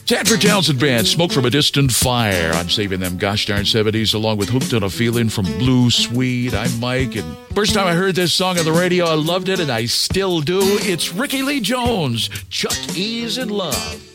Sanford Townsend Band, Smoke from a Distant Fire on Saving Them Gosh Darn 70s, along with Hooked on a Feeling from Blue Swede. I'm Mike, and first time I heard this song on the radio, I loved it, and I still do. It's Ricky Lee Jones, Chuck E's in Love.